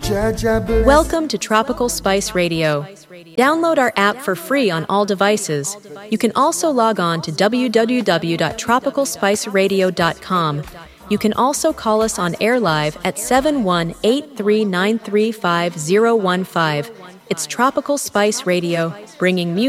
Welcome to Tropical Spice Radio. Download our app for free on all devices. You can also log on to www.tropicalspiceradio.com. You can also call us on air live at 718-393-5015. It's Tropical Spice Radio, bringing music